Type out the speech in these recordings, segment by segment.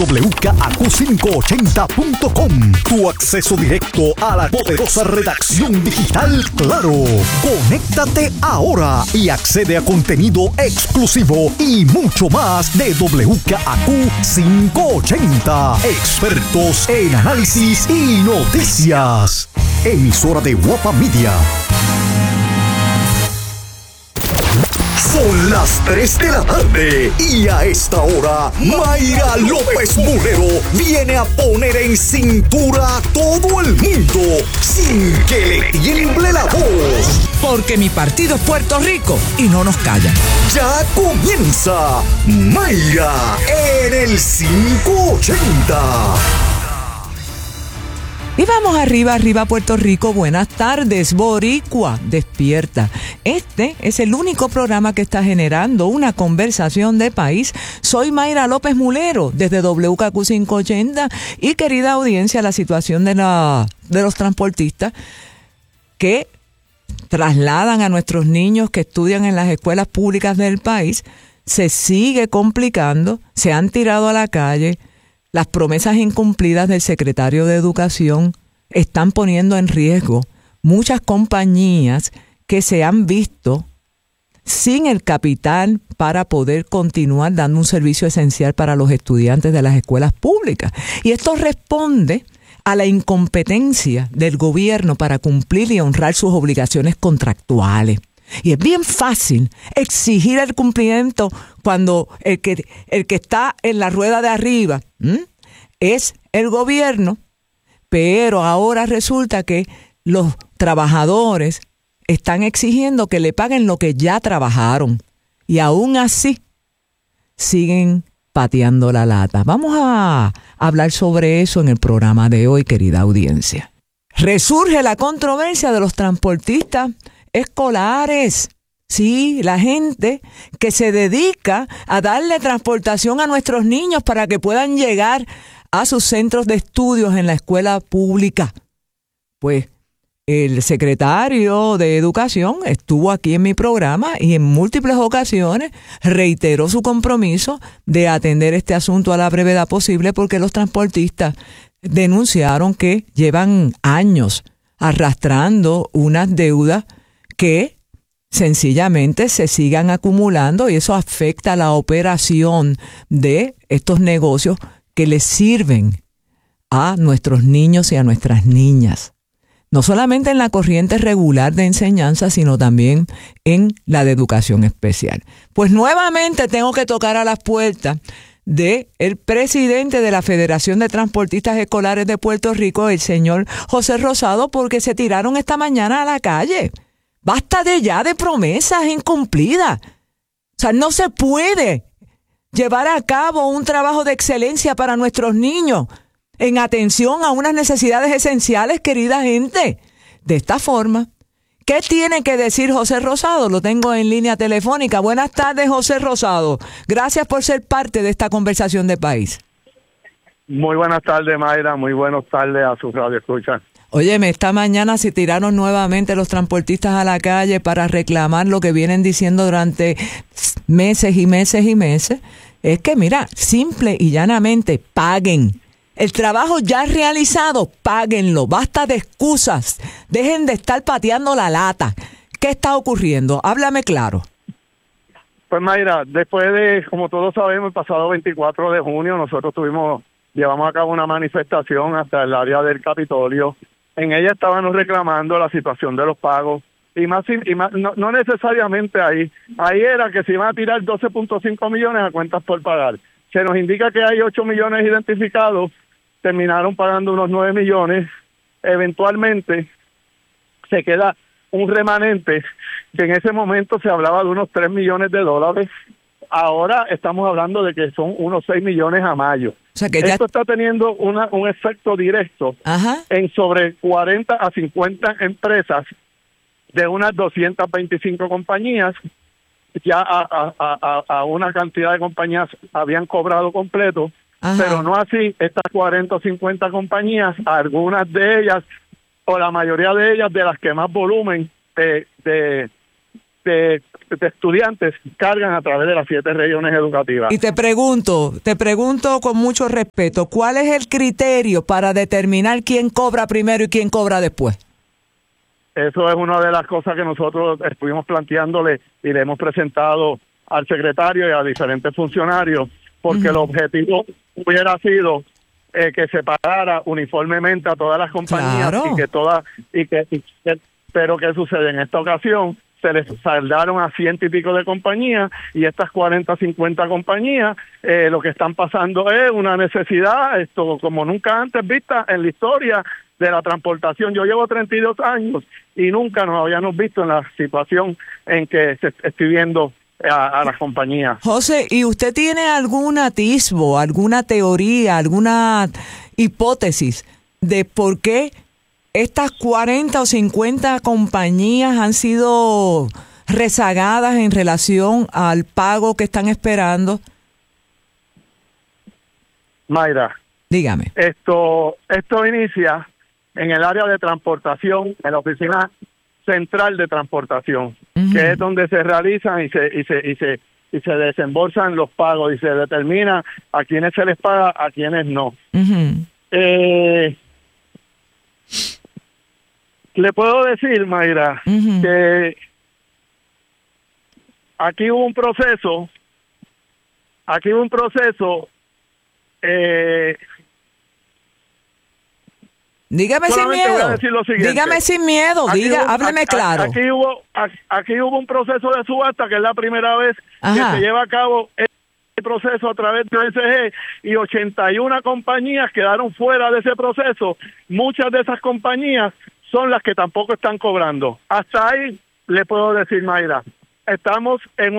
wkaq580.com, tu acceso directo a la poderosa redacción digital Claro. Conéctate ahora y accede a contenido exclusivo y mucho más de WKAQ580. Expertos en análisis y noticias. Emisora de Guapa Media. Son las 3 de la tarde y a esta hora Mayra López Mulero viene a poner en cintura a todo el mundo sin que le tiemble la voz. Porque mi partido es Puerto Rico y no nos callan. Ya comienza Mayra en el 580. Y vamos arriba Puerto Rico. Buenas tardes, Boricua, despierta. Este es el único programa que está generando una conversación de país. Soy Mayra López Mulero, desde WKQ580. Y querida audiencia, la situación de los transportistas que trasladan a nuestros niños que estudian en las escuelas públicas del país se sigue complicando. Se han tirado a la calle. Las promesas incumplidas del secretario de Educación están poniendo en riesgo muchas compañías que se han visto sin el capital para poder continuar dando un servicio esencial para los estudiantes de las escuelas públicas. Y esto responde a la incompetencia del gobierno para cumplir y honrar sus obligaciones contractuales. Y es bien fácil exigir el cumplimiento cuando el que está en la rueda de arriba es el gobierno, pero ahora resulta que los trabajadores están exigiendo que le paguen lo que ya trabajaron y aún así siguen pateando la lata. Vamos a hablar sobre eso en el programa de hoy, querida audiencia. Resurge la controversia de los transportistas escolares. Sí, la gente que se dedica a darle transportación a nuestros niños para que puedan llegar a sus centros de estudios en la escuela pública. Pues el secretario de Educación estuvo aquí en mi programa y en múltiples ocasiones reiteró su compromiso de atender este asunto a la brevedad posible, porque los transportistas denunciaron que llevan años arrastrando unas deudas que sencillamente se sigan acumulando, y eso afecta la operación de estos negocios que les sirven a nuestros niños y a nuestras niñas. No solamente en la corriente regular de enseñanza, sino también en la de educación especial. Pues nuevamente tengo que tocar a las puertas del presidente de la Federación de Transportistas Escolares de Puerto Rico, el señor José Rosado, porque se tiraron esta mañana a la calle. Basta de promesas incumplidas. O sea, no se puede llevar a cabo un trabajo de excelencia para nuestros niños en atención a unas necesidades esenciales, querida gente, de esta forma. ¿Qué tiene que decir José Rosado? Lo tengo en línea telefónica. Buenas tardes, José Rosado. Gracias por ser parte de esta conversación de país. Muy buenas tardes, Mayra. Muy buenas tardes a sus radioescuchas. Óyeme, esta mañana se tiraron nuevamente los transportistas a la calle para reclamar lo que vienen diciendo durante meses y meses y meses. Es que, mira, simple y llanamente, paguen. El trabajo ya realizado, páguenlo. Basta de excusas. Dejen de estar pateando la lata. ¿Qué está ocurriendo? Háblame claro. Pues, Mayra, después de, como todos sabemos, el pasado 24 de junio, nosotros llevamos a cabo una manifestación hasta el área del Capitolio. En ella estábamos reclamando la situación de los pagos y más no necesariamente ahí era que se iban a tirar 12.5 millones a cuentas por pagar. Se nos indica que hay 8 millones identificados, terminaron pagando unos 9 millones, eventualmente se queda un remanente que en ese momento se hablaba de unos 3 millones de dólares. Ahora estamos hablando de que son unos 6 millones a mayo. O sea que esto está teniendo un efecto directo en sobre 40 a 50 empresas de unas 225 compañías. Ya a una cantidad de compañías habían cobrado completo, pero no así estas 40 o 50 compañías, algunas de ellas, o la mayoría de ellas, de las que más volumen de de estudiantes cargan a través de las 7 regiones educativas. Y te pregunto con mucho respeto, ¿cuál es el criterio para determinar quién cobra primero y quién cobra después? Eso es una de las cosas que nosotros estuvimos planteándole y le hemos presentado al secretario y a diferentes funcionarios, porque el objetivo hubiera sido que se pagara uniformemente a todas las compañías. Claro. Pero ¿qué sucede? En esta ocasión se les saldaron a 100 y pico de compañías, y estas 40, 50 compañías lo que están pasando es una necesidad como nunca antes vista en la historia de la transportación. Yo llevo 32 años y nunca nos habíamos visto en la situación en que se estoy viendo a las compañías. José, ¿y usted tiene algún atisbo, alguna teoría, alguna hipótesis de por qué estas 40 o 50 compañías han sido rezagadas en relación al pago que están esperando? Mayra, dígame. Esto inicia en el área de transportación, en la oficina central de transportación, que es donde se realizan y se desembolsan los pagos y se determina a quienes se les paga, a quienes no. Le puedo decir, Mayra, que aquí hubo un proceso, dígame sin miedo. Dígame sin miedo, hábleme claro. Aquí hubo un proceso de subasta, que es la primera vez que se lleva a cabo este proceso a través de OSG, y 81 compañías quedaron fuera de ese proceso. Muchas de esas compañías son las que tampoco están cobrando. Hasta ahí le puedo decir, Mayra, estamos en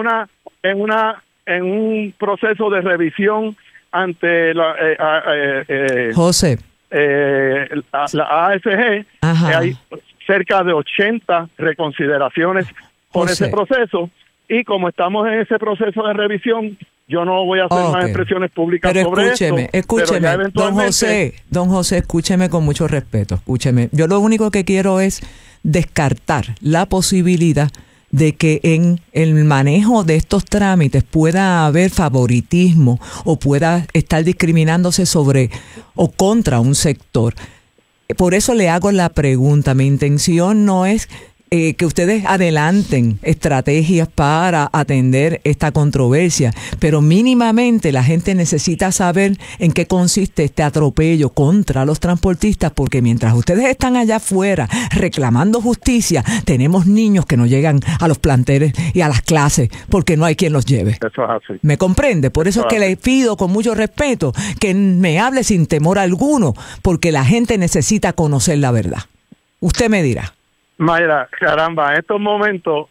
un proceso de revisión ante la José. La ASG. Hay cerca de 80 reconsideraciones por ese proceso, y como estamos en ese proceso de revisión, yo no voy a hacer más expresiones públicas sobre esto. Escúcheme, don José, escúcheme con mucho respeto, escúcheme. Yo lo único que quiero es descartar la posibilidad de que en el manejo de estos trámites pueda haber favoritismo o pueda estar discriminándose sobre o contra un sector. Por eso le hago la pregunta. Mi intención no es que ustedes adelanten estrategias para atender esta controversia, pero mínimamente la gente necesita saber en qué consiste este atropello contra los transportistas, porque mientras ustedes están allá afuera reclamando justicia, tenemos niños que no llegan a los planteles y a las clases porque no hay quien los lleve. Eso es así. ¿Me comprende? Por eso es que le pido con mucho respeto que me hable sin temor alguno, porque la gente necesita conocer la verdad. Usted me dirá. Mayra, caramba, en estos momentos,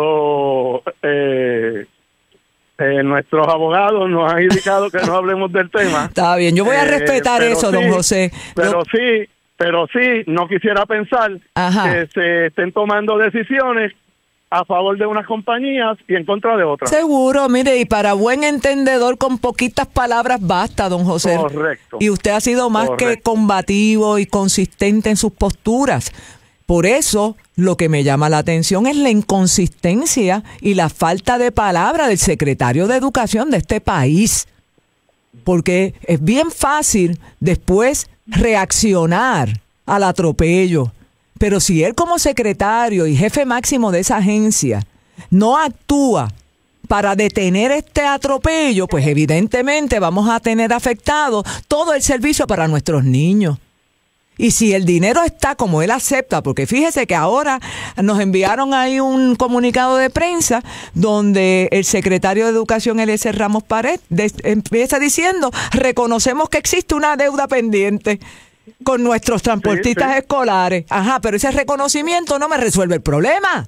nuestros abogados nos han indicado que no hablemos del tema. Está bien, yo voy a respetar eso, don José. Pero sí, no quisiera pensar que se estén tomando decisiones a favor de unas compañías y en contra de otras. Seguro, mire, y para buen entendedor con poquitas palabras basta, don José. Correcto. Y usted ha sido más que combativo y consistente en sus posturas. Por eso, lo que me llama la atención es la inconsistencia y la falta de palabra del secretario de Educación de este país. Porque es bien fácil después reaccionar al atropello. Pero si él como secretario y jefe máximo de esa agencia no actúa para detener este atropello, pues evidentemente vamos a tener afectado todo el servicio para nuestros niños. Y si el dinero está como él acepta, porque fíjese que ahora nos enviaron ahí un comunicado de prensa donde el secretario de Educación, Eliezer Ramos Pared, empieza diciendo: reconocemos que existe una deuda pendiente con nuestros transportistas escolares. Pero ese reconocimiento no me resuelve el problema.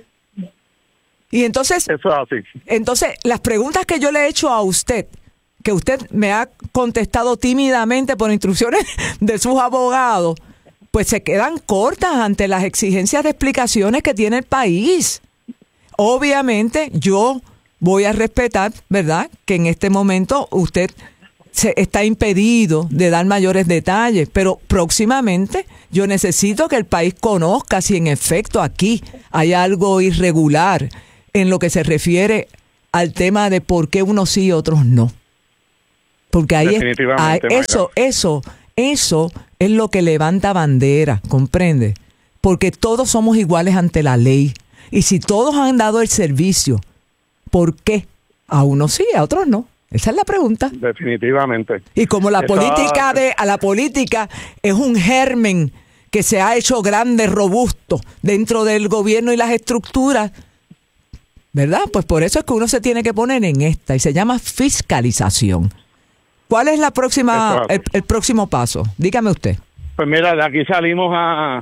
Y entonces, las preguntas que yo le he hecho a usted, que usted me ha contestado tímidamente por instrucciones de sus abogados, pues se quedan cortas ante las exigencias de explicaciones que tiene el país. Obviamente yo voy a respetar, ¿verdad?, que en este momento usted está impedido de dar mayores detalles, pero próximamente yo necesito que el país conozca si en efecto aquí hay algo irregular en lo que se refiere al tema de por qué unos sí y otros no. Porque ahí eso es lo que levanta bandera, ¿comprende? Porque todos somos iguales ante la ley. Y si todos han dado el servicio, ¿por qué a unos sí y a otros no? Esa es la pregunta. Definitivamente. Y como la política es un germen que se ha hecho grande, robusto dentro del gobierno y las estructuras, ¿verdad? Pues por eso es que uno se tiene que poner en esta y se llama fiscalización. ¿Cuál es el próximo paso? Dígame usted. Pues mira, de aquí salimos a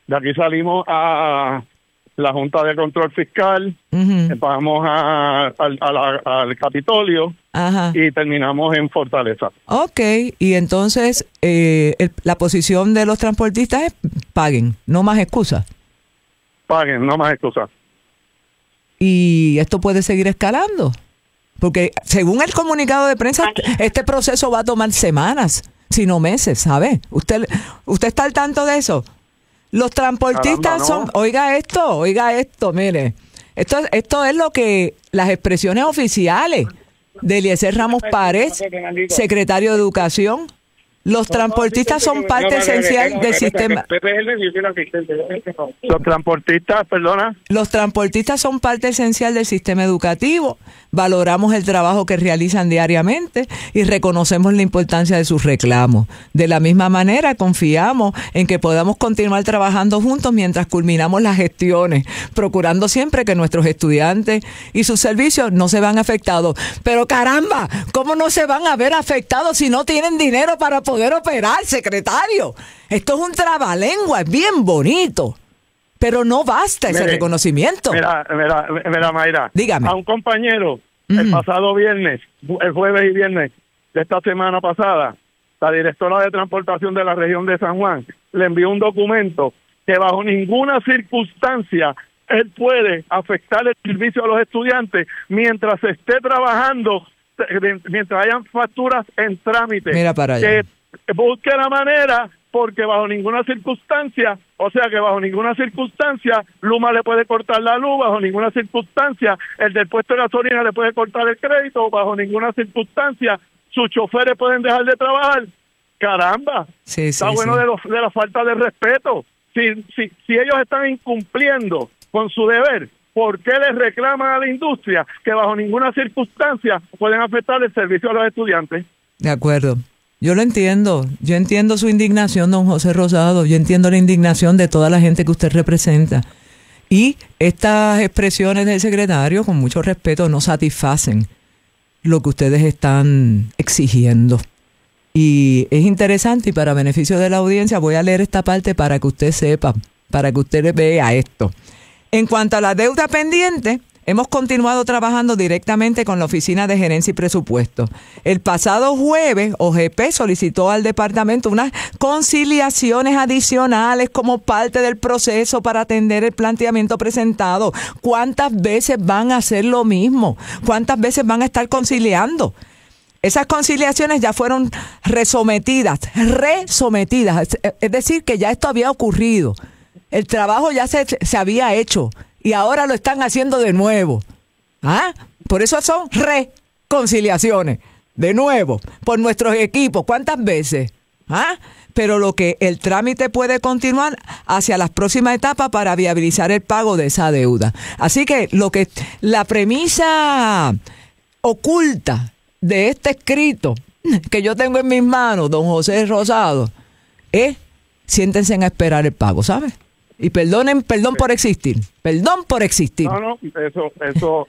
la Junta de Control Fiscal, vamos al Capitolio. Ajá. Y terminamos en Fortaleza. Ok, y entonces la posición de los transportistas es paguen, no más excusas. Paguen, no más excusas. Y esto puede seguir escalando, porque según el comunicado de prensa, este proceso va a tomar semanas, si no meses, ¿sabe? ¿Usted está al tanto de eso? Los transportistas son, oiga esto, mire, esto es lo que las expresiones oficiales de Eliezer Ramos Párez, secretario de Educación. Los transportistas son parte esencial del sistema. Los transportistas, perdona. Los transportistas son parte esencial del sistema educativo. Valoramos el trabajo que realizan diariamente y reconocemos la importancia de sus reclamos. De la misma manera, confiamos en que podamos continuar trabajando juntos mientras culminamos las gestiones, procurando siempre que nuestros estudiantes y sus servicios no se vean afectados. Pero caramba, ¿cómo no se van a ver afectados si no tienen dinero para poder operar, secretario? Esto es un trabalengua, es bien bonito, pero no basta ese reconocimiento. Mira, Mayra. Dígame. A un compañero, el pasado viernes, el jueves y viernes de esta semana pasada, la directora de transportación de la región de San Juan le envió un documento que bajo ninguna circunstancia él puede afectar el servicio a los estudiantes mientras se esté trabajando, mientras hayan facturas en trámite. Mira para allá. Que busque la manera, porque bajo ninguna circunstancia, Luma le puede cortar la luz, bajo ninguna circunstancia el del puesto de gasolina le puede cortar el crédito, bajo ninguna circunstancia sus choferes pueden dejar de trabajar. Caramba, está bueno de la falta de respeto. Si ellos están incumpliendo con su deber, ¿por qué les reclaman a la industria que bajo ninguna circunstancia pueden afectar el servicio a los estudiantes? De acuerdo. Yo lo entiendo. Yo entiendo su indignación, don José Rosado. Yo entiendo la indignación de toda la gente que usted representa. Y estas expresiones del secretario, con mucho respeto, no satisfacen lo que ustedes están exigiendo. Y es interesante, y para beneficio de la audiencia, voy a leer esta parte para que usted sepa, para que usted vea esto. En cuanto a la deuda pendiente, hemos continuado trabajando directamente con la Oficina de Gerencia y Presupuesto. El pasado jueves, OGP solicitó al departamento unas conciliaciones adicionales como parte del proceso para atender el planteamiento presentado. ¿Cuántas veces van a hacer lo mismo? ¿Cuántas veces van a estar conciliando? Esas conciliaciones ya fueron resometidas, es decir, que ya esto había ocurrido. El trabajo ya se había hecho. Y ahora lo están haciendo de nuevo. Por eso son reconciliaciones. De nuevo, por nuestros equipos. ¿Cuántas veces? Pero el trámite puede continuar hacia las próximas etapas para viabilizar el pago de esa deuda. Así que la premisa oculta de este escrito que yo tengo en mis manos, don José Rosado, es siéntense a esperar el pago, ¿sabes? Y perdón por existir. Perdón por existir. No, eso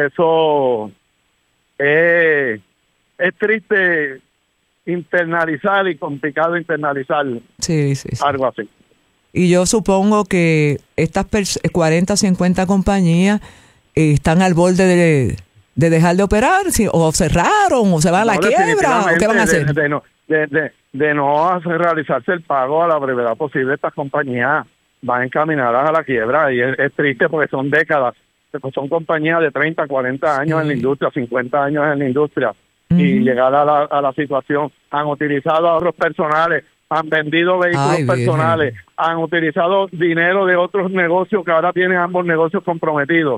es triste internalizar y complicado internalizar. Sí. Algo así. Y yo supongo que estas 40 o 50 compañías están al borde de dejar de operar, o cerraron, o se van a la quiebra, o qué van a hacer. De no realizarse el pago a la brevedad posible, estas compañías van encaminadas a la quiebra, y es triste porque son décadas, son compañías de 30, 40 años en la industria, 50 años en la industria, y llegar a la situación, han utilizado ahorros personales, han vendido vehículos personales, han utilizado dinero de otros negocios que ahora tienen ambos negocios comprometidos,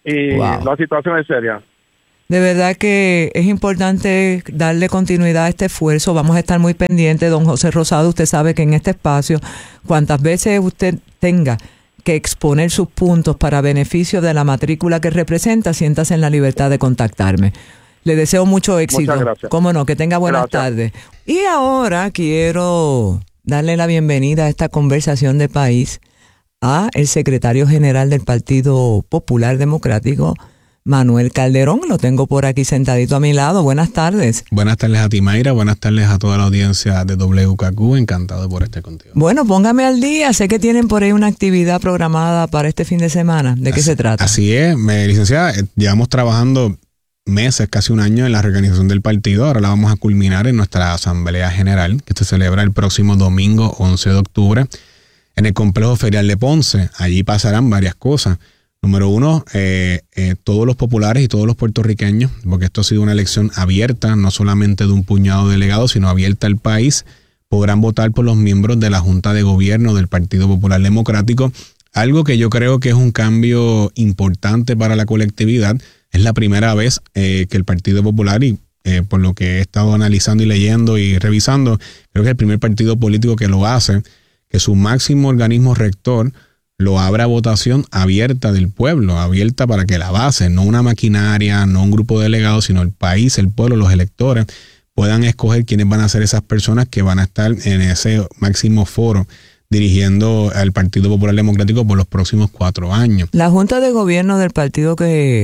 y la situación es seria. De verdad que es importante darle continuidad a este esfuerzo. Vamos a estar muy pendientes, don José Rosado. Usted sabe que en este espacio, cuantas veces usted tenga que exponer sus puntos para beneficio de la matrícula que representa, siéntase en la libertad de contactarme. Le deseo mucho éxito. Muchas gracias. Cómo no, que tenga buenas tardes. Y ahora quiero darle la bienvenida a esta conversación de país a el secretario general del Partido Popular Democrático, Manuel Calderón. Lo tengo por aquí sentadito a mi lado. Buenas tardes. Buenas tardes a ti, Mayra. Buenas tardes a toda la audiencia de WKQ. Encantado por estar contigo. Bueno, póngame al día. Sé que tienen por ahí una actividad programada para este fin de semana. ¿De qué se trata? Así es, licenciada. Llevamos trabajando meses, casi un año en la reorganización del partido. Ahora la vamos a culminar en nuestra Asamblea General, que se celebra el próximo domingo 11 de octubre en el Complejo Ferial de Ponce. Allí pasarán varias cosas. Número uno, todos los populares y todos los puertorriqueños, porque esto ha sido una elección abierta, no solamente de un puñado de delegados, sino abierta al país, podrán votar por los miembros de la Junta de Gobierno del Partido Popular Democrático, algo que yo creo que es un cambio importante para la colectividad. Es la primera vez que el Partido Popular, y por lo que he estado analizando y leyendo y revisando, creo que es el primer partido político que lo hace, que su máximo organismo rector lo abra a votación abierta del pueblo, abierta para que la base, no una maquinaria, no un grupo de delegados, sino el país, el pueblo, los electores, puedan escoger quiénes van a ser esas personas que van a estar en ese máximo foro dirigiendo al Partido Popular Democrático por los próximos 4 años. La Junta de Gobierno del Partido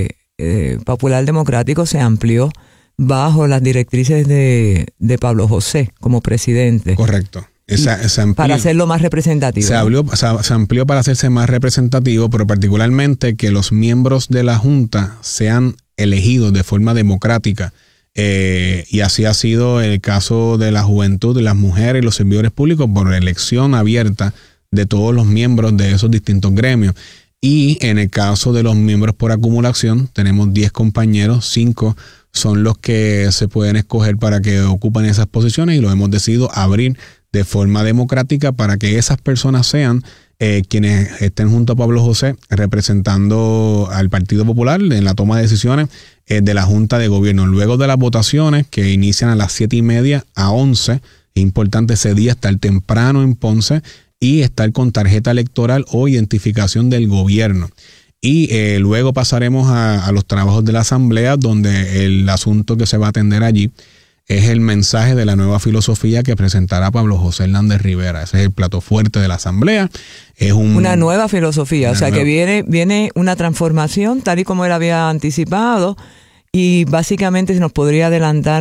Popular Democrático se amplió bajo las directrices de Pablo José como presidente. Correcto. Para hacerlo más representativo. Se amplió para hacerse más representativo, pero particularmente que los miembros de la Junta sean elegidos de forma democrática. Y así ha sido el caso de la juventud, de las mujeres y los servidores públicos por elección abierta de todos los miembros de esos distintos gremios. Y en el caso de los miembros por acumulación, tenemos 10 compañeros, 5 son los que se pueden escoger para que ocupen esas posiciones y lo hemos decidido abrir de forma democrática para que esas personas sean quienes estén junto a Pablo José representando al Partido Popular en la toma de decisiones de la Junta de Gobierno. Luego de las votaciones que inician a las 7:30 a 11, es importante ese día estar temprano en Ponce y estar con tarjeta electoral o identificación del gobierno. Y luego pasaremos a los trabajos de la Asamblea, donde el asunto que se va a atender allí es el mensaje de la nueva filosofía que presentará Pablo José Hernández Rivera. Ese es el plato fuerte de la Asamblea. Es una nueva filosofía, que viene una transformación tal y como él había anticipado, y básicamente se nos podría adelantar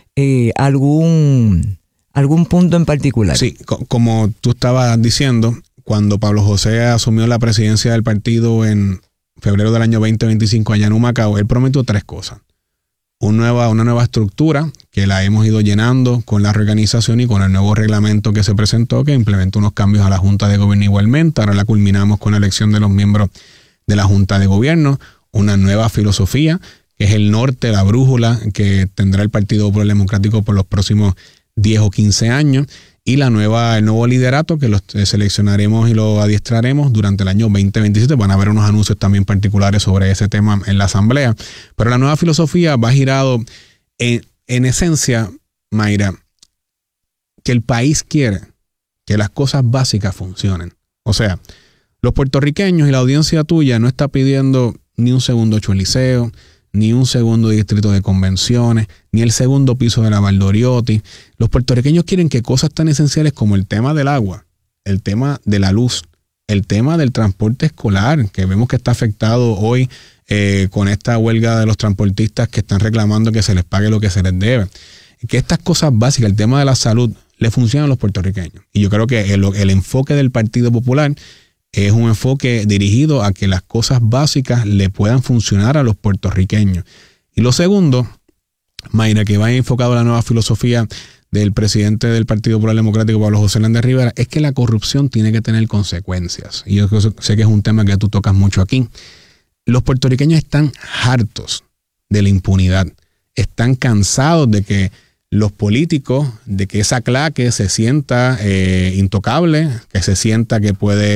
algún punto en particular. Sí, como tú estabas diciendo, cuando Pablo José asumió la presidencia del partido en febrero del año 2025 allá en Humacao, él prometió 3 cosas. Una nueva estructura que la hemos ido llenando con la reorganización y con el nuevo reglamento que se presentó, que implementó unos cambios a la Junta de Gobierno igualmente. Ahora la culminamos con la elección de los miembros de la Junta de Gobierno. Una nueva filosofía, que es el norte, la brújula que tendrá el Partido Popular Democrático por los próximos 10 o 15 años. Y el nuevo liderato que los seleccionaremos y lo adiestraremos durante el año 2027. Van a haber unos anuncios también particulares sobre ese tema en la Asamblea. Pero la nueva filosofía va girado en esencia, Mayra, que el país quiere que las cosas básicas funcionen. O sea, los puertorriqueños y la audiencia tuya no está pidiendo ni un segundo Choliseo, ni un segundo distrito de convenciones, ni el segundo piso de la Valdoriotti. Los puertorriqueños quieren que cosas tan esenciales como el tema del agua, el tema de la luz, el tema del transporte escolar, que vemos que está afectado hoy con esta huelga de los transportistas que están reclamando que se les pague lo que se les debe. Que estas cosas básicas, el tema de la salud, le funcionan a los puertorriqueños. Y yo creo que el enfoque del Partido Popular es un enfoque dirigido a que las cosas básicas le puedan funcionar a los puertorriqueños. Y lo segundo, Mayra, que va enfocado a la nueva filosofía del presidente del Partido Popular Democrático, Pablo José Hernández Rivera, es que la corrupción tiene que tener consecuencias. Y yo sé que es un tema que tú tocas mucho aquí. Los puertorriqueños están hartos de la impunidad. Están cansados de que los políticos, de que esa claque se sienta intocable, que se sienta que puede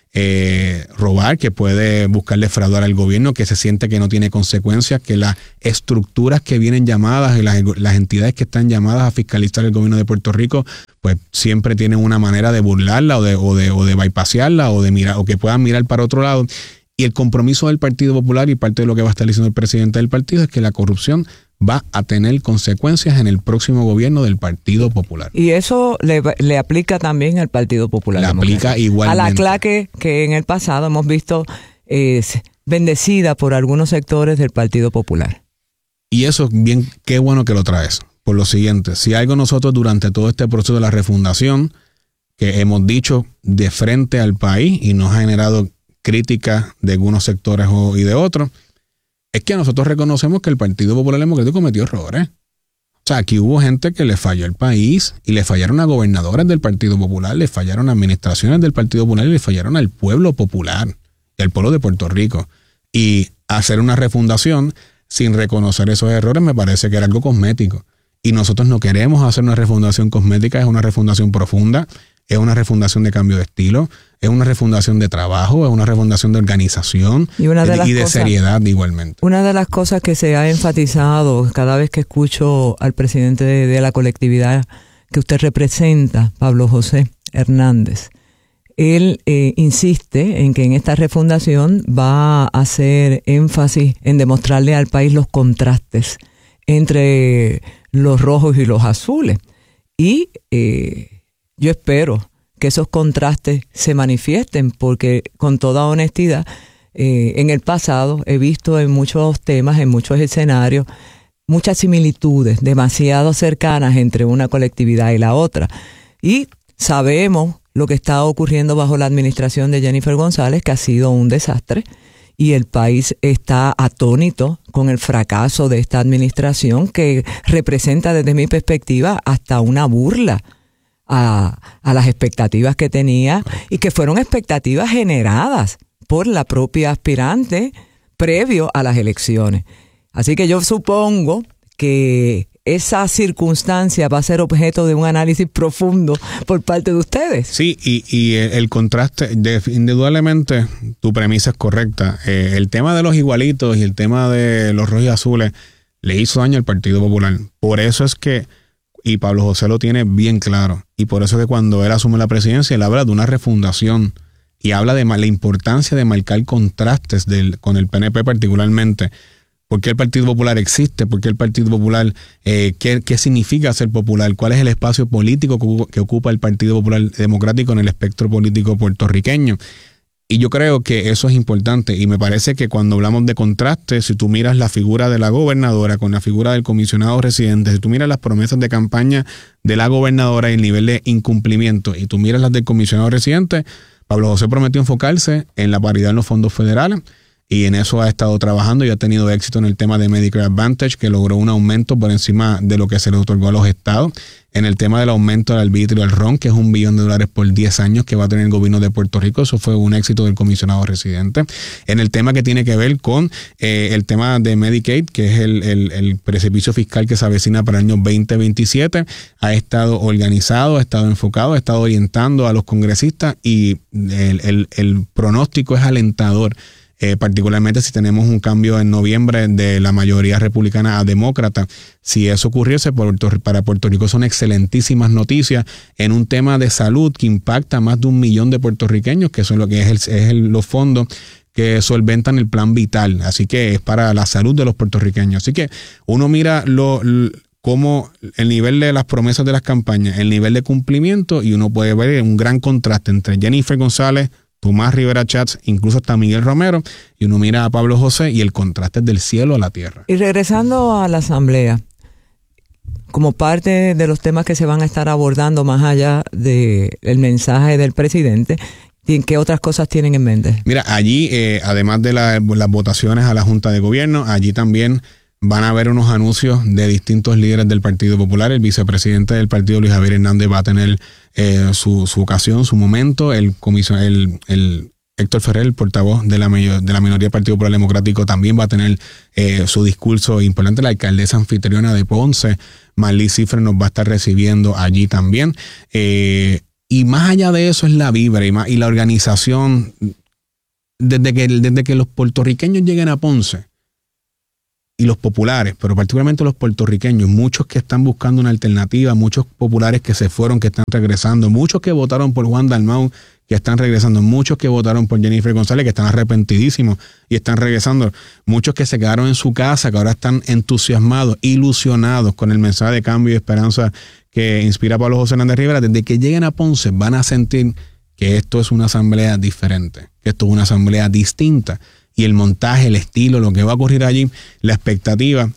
robar, que puede buscar defraudar al gobierno, que se siente que no tiene consecuencias, que las estructuras que vienen llamadas y las entidades que están llamadas a fiscalizar el gobierno de Puerto Rico, pues siempre tienen una manera de burlarla o de bypasearla o de mirar, o que puedan mirar para otro lado. Y el compromiso del Partido Popular, y parte de lo que va a estar diciendo el presidente del partido, es que la corrupción va a tener consecuencias en el próximo gobierno del Partido Popular. Y eso le aplica también al Partido Popular. Le aplica igualmente. A la claque que en el pasado hemos visto bendecida por algunos sectores del Partido Popular. Y eso, bien, qué bueno que lo traes. Por lo siguiente, si algo nosotros durante todo este proceso de la refundación, que hemos dicho de frente al país y nos ha generado críticas de algunos sectores y de otros, es que nosotros reconocemos que el Partido Popular Democrático cometió errores. O sea, aquí hubo gente que le falló al país y le fallaron a gobernadoras del Partido Popular, le fallaron a administraciones del Partido Popular y le fallaron al pueblo popular y al pueblo de Puerto Rico. Y hacer una refundación sin reconocer esos errores me parece que era algo cosmético. Y nosotros no queremos hacer una refundación cosmética, es una refundación profunda, es una refundación de cambio de estilo, es una refundación de trabajo, es una refundación de organización y de seriedad igualmente. Una de las cosas que se ha enfatizado cada vez que escucho al presidente de la colectividad que usted representa, Pablo José Hernández, él insiste en que en esta refundación va a hacer énfasis en demostrarle al país los contrastes entre los rojos y los azules. Y yo espero que esos contrastes se manifiesten, porque con toda honestidad, en el pasado he visto en muchos temas, en muchos escenarios, muchas similitudes demasiado cercanas entre una colectividad y la otra. Y sabemos lo que está ocurriendo bajo la administración de Jennifer González, que ha sido un desastre, y el país está atónito con el fracaso de esta administración, que representa desde mi perspectiva hasta una burla a las expectativas que tenía, y que fueron expectativas generadas por la propia aspirante previo a las elecciones. Así que yo supongo que esa circunstancia va a ser objeto de un análisis profundo por parte de ustedes. Sí, y el contraste, indudablemente tu premisa es correcta. El tema de los igualitos y el tema de los rojos y azules le hizo daño al Partido Popular. Por eso es que, y Pablo José lo tiene bien claro, y por eso es que cuando él asume la presidencia, él habla de una refundación y habla de la importancia de marcar contrastes con el PNP particularmente. ¿Por qué el Partido Popular existe? ¿Por qué el Partido Popular, qué significa ser popular? ¿Cuál es el espacio político que ocupa el Partido Popular Democrático en el espectro político puertorriqueño? Y yo creo que eso es importante, y me parece que cuando hablamos de contraste, si tú miras la figura de la gobernadora con la figura del comisionado residente, si tú miras las promesas de campaña de la gobernadora y el nivel de incumplimiento, y tú miras las del comisionado residente, Pablo José prometió enfocarse en la paridad en los fondos federales, y en eso ha estado trabajando y ha tenido éxito en el tema de Medicare Advantage, que logró un aumento por encima de lo que se le otorgó a los estados. En el tema del aumento del arbitrio del RON, que es $1 billón por 10 años que va a tener el gobierno de Puerto Rico, eso fue un éxito del comisionado residente. En el tema que tiene que ver con el tema de Medicaid, que es el precipicio fiscal que se avecina para el año 2027, ha estado organizado, ha estado enfocado, ha estado orientando a los congresistas, y el pronóstico es alentador. Particularmente si tenemos un cambio en noviembre de la mayoría republicana a demócrata. Si eso ocurriese, para Puerto Rico son excelentísimas noticias en un tema de salud que impacta a más de 1 millón de puertorriqueños, que son lo que es los fondos que solventan el plan vital. Así que es para la salud de los puertorriqueños. Así que uno mira como el nivel de las promesas de las campañas, el nivel de cumplimiento, y uno puede ver un gran contraste entre Jennifer González, Tomás Rivera Chats, incluso hasta Miguel Romero, y uno mira a Pablo José y el contraste es del cielo a la tierra. Y regresando a la asamblea, como parte de los temas que se van a estar abordando más allá del mensaje del presidente, ¿qué otras cosas tienen en mente? Mira, allí, además de las votaciones a la Junta de Gobierno, allí también van a haber unos anuncios de distintos líderes del Partido Popular. El vicepresidente del partido, Luis Javier Hernández, va a tener su ocasión, su momento. El Héctor Ferrer, el portavoz de la minoría del Partido Popular Democrático, también va a tener su discurso importante. La alcaldesa anfitriona de Ponce, Marlí Cifre, nos va a estar recibiendo allí también. Y más allá de eso es la vibra y la organización. Desde que los puertorriqueños lleguen a Ponce, y los populares, pero particularmente los puertorriqueños, muchos que están buscando una alternativa, muchos populares que se fueron, que están regresando, muchos que votaron por Juan Dalmau, que están regresando, muchos que votaron por Jennifer González, que están arrepentidísimos y están regresando, muchos que se quedaron en su casa, que ahora están entusiasmados, ilusionados con el mensaje de cambio y esperanza que inspira Pablo José Hernández Rivera. Desde que lleguen a Ponce van a sentir que esto es una asamblea diferente, que esto es una asamblea distinta. Y el montaje, el estilo, lo que va a ocurrir allí, la expectativa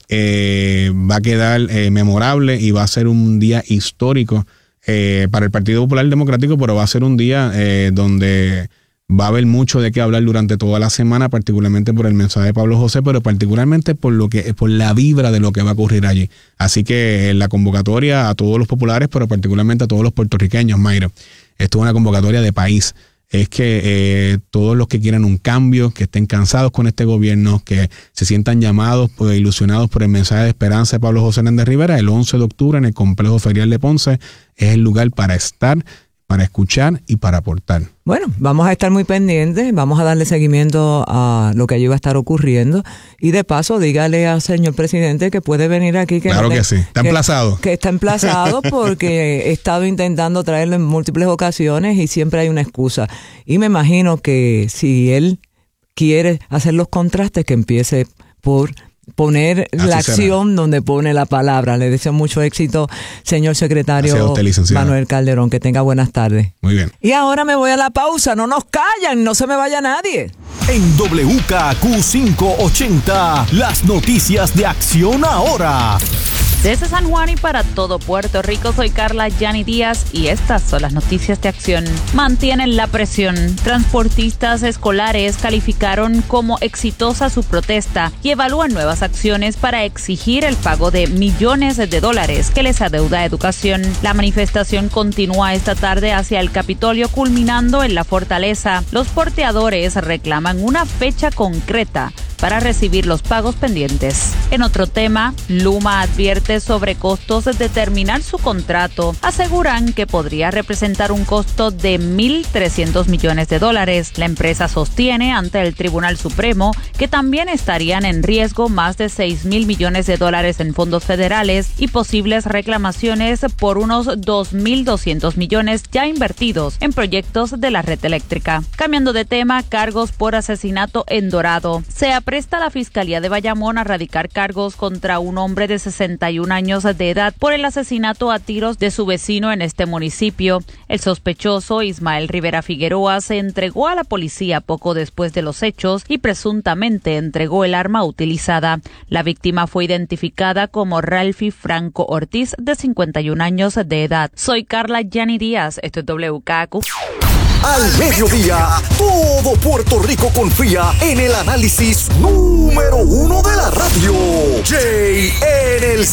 va a quedar memorable y va a ser un día histórico para el Partido Popular Democrático, pero va a ser un día donde va a haber mucho de qué hablar durante toda la semana, particularmente por el mensaje de Pablo José, pero particularmente por la vibra de lo que va a ocurrir allí. Así que la convocatoria a todos los populares, pero particularmente a todos los puertorriqueños, Mayra, esto es una convocatoria de país. Es que todos los que quieran un cambio, que estén cansados con este gobierno, que se sientan llamados, ilusionados por el mensaje de esperanza de Pablo José Hernández Rivera, el 11 de octubre en el Complejo Ferial de Ponce es el lugar para estar, para escuchar y para aportar. Bueno, vamos a estar muy pendientes, vamos a darle seguimiento a lo que allí va a estar ocurriendo y de paso dígale al señor presidente que puede venir aquí. Claro que sí, está emplazado. Que está emplazado porque he estado intentando traerlo en múltiples ocasiones y siempre hay una excusa. Y me imagino que si él quiere hacer los contrastes, que empiece por poner así la acción será. Donde pone la palabra. Le deseo mucho éxito, señor secretario Manuel Calderón. Que tenga buenas tardes. Muy bien. Y ahora me voy a la pausa. No nos callan, no se me vaya nadie. En WKQ 580, las noticias de Acción Ahora. Desde San Juan y para todo Puerto Rico, soy Carla Yani Díaz y estas son las noticias de acción. Mantienen la presión. Transportistas escolares calificaron como exitosa su protesta y evalúan nuevas acciones para exigir el pago de millones de dólares que les adeuda Educación. La manifestación continúa esta tarde hacia el Capitolio, culminando en la Fortaleza. Los porteadores reclaman una fecha concreta para recibir los pagos pendientes. En otro tema, Luma advierte sobre costos de terminar su contrato. Aseguran que podría representar un costo de $1,300 millones. La empresa sostiene ante el Tribunal Supremo que también estarían en riesgo más de $6,000 millones en fondos federales y posibles reclamaciones por unos $2,200 millones ya invertidos en proyectos de la red eléctrica. Cambiando de tema, cargos por asesinato en Dorado. Se apresta la Fiscalía de Bayamón a radicar cargos contra un hombre de 61 años de edad por el asesinato a tiros de su vecino en este municipio. El sospechoso, Ismael Rivera Figueroa, se entregó a la policía poco después de los hechos y presuntamente entregó el arma utilizada. La víctima fue identificada como Ralphie Franco Ortiz, de 51 años de edad. Soy Carla Yani Díaz, esto es WKQ. Al mediodía, todo Puerto Rico confía en el análisis número 1 de la radio. Jay en el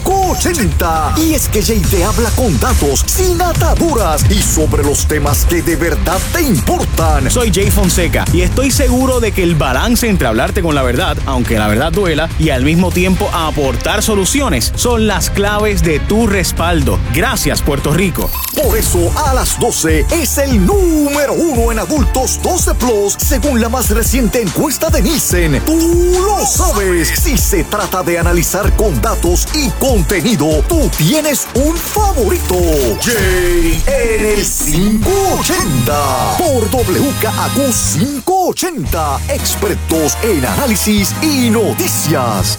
580. Y es que Jay te habla con datos, sin ataduras y sobre los temas que de verdad te importan. Soy Jay Fonseca y estoy seguro de que el balance entre hablarte con la verdad, aunque la verdad duela, y al mismo tiempo aportar soluciones, son las claves de tu respaldo. Gracias, Puerto Rico. Por eso, a las 12 es el número 1 en adultos 12 plus, según la más reciente encuesta de Nielsen. Tú lo sabes. Si se trata de analizar con datos y contenido, tú tienes un favorito. Jay en el 580 por WKQ 580, expertos en análisis y noticias.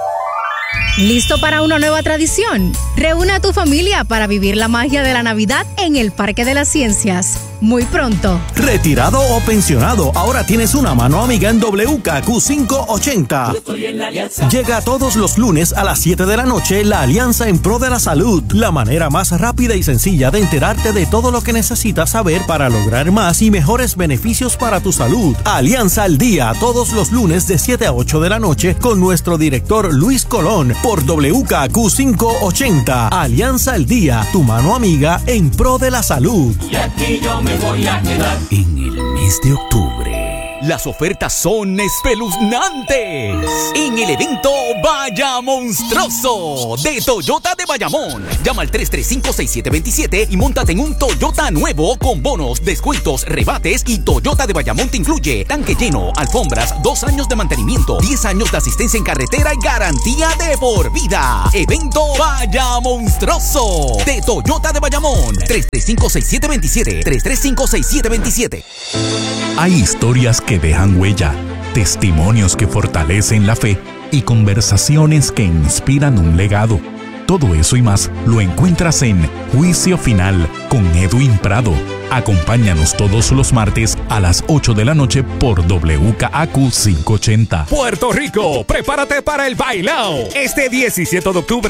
¿Listo para una nueva tradición? Reúne a tu familia para vivir la magia de la Navidad en el Parque de las Ciencias. Muy pronto. Retirado o pensionado, ahora tienes una mano amiga en WKQ 580. Llega todos los lunes a las 7 de la noche la Alianza en Pro de la Salud. La manera más rápida y sencilla de enterarte de todo lo que necesitas saber para lograr más y mejores beneficios para tu salud. Alianza al Día, todos los lunes de 7 a 8 de la noche con nuestro director Luis Colón por WKQ 580. Alianza al Día, tu mano amiga en pro de la salud. Y aquí yo me voy a quedar. En el mes de octubre, las ofertas son espeluznantes. En el evento Vaya Monstruoso de Toyota de Bayamón. Llama al 335-6727 y móntate en un Toyota nuevo con bonos, descuentos, rebates y Toyota de Bayamón te incluye tanque lleno, alfombras, 2 años de mantenimiento, 10 años de asistencia en carretera y garantía de por vida. Evento Vaya Monstruoso de Toyota de Bayamón. 335-6727. 335-6727. Hay historias que dejan huella, testimonios que fortalecen la fe y conversaciones que inspiran un legado. Todo eso y más lo encuentras en Juicio Final con Edwin Prado. Acompáñanos todos los martes a las 8 de la noche por WKAQ 580. Puerto Rico, prepárate para el bailao. Este 17 de octubre